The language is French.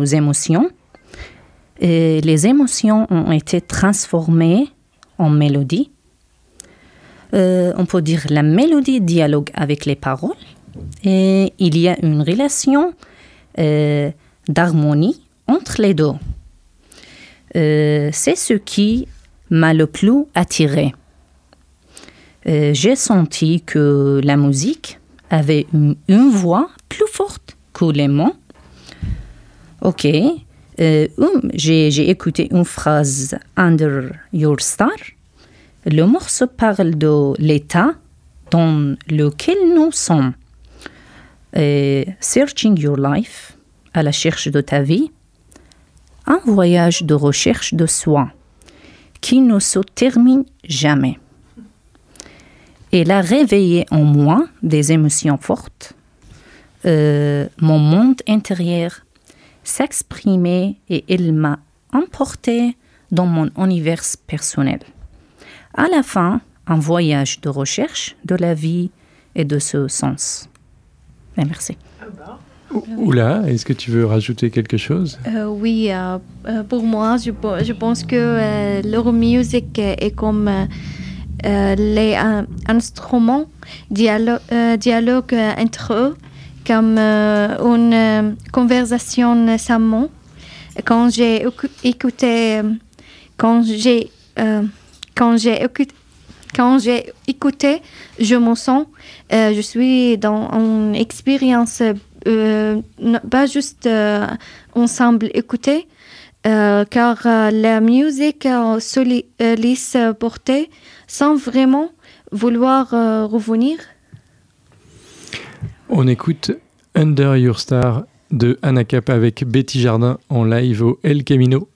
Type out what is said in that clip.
nos émotions. Et les émotions ont été transformées en mélodie. On peut dire la mélodie dialogue avec les paroles. Et il y a une relation d'harmonie entre les deux. C'est ce qui m'a le plus attiré. J'ai senti que la musique avait une voix plus forte que les mots. Ok, j'ai écouté une phrase « Under Your Star ». Le morceau parle de l'état dans lequel nous sommes. Searching Your Life, à la recherche de ta vie, un voyage de recherche de soi qui ne se termine jamais. Elle a réveillé en moi des émotions fortes. Mon monde intérieur s'exprimait et elle m'a emporté dans mon univers personnel. À la fin, un voyage de recherche de la vie et de ce sens. Et merci. Oula, est-ce que tu veux rajouter quelque chose? Oui, pour moi, je pense que leur musique est comme les instruments dialogue entre eux, comme une conversation sans mots. Quand j'ai écouté, je me sens, je suis dans une expérience, pas juste ensemble écouter, car la musique se laisse porter sans vraiment vouloir revenir. On écoute Under Your Star de Anna Cap avec Betty Jardin en live au El Camino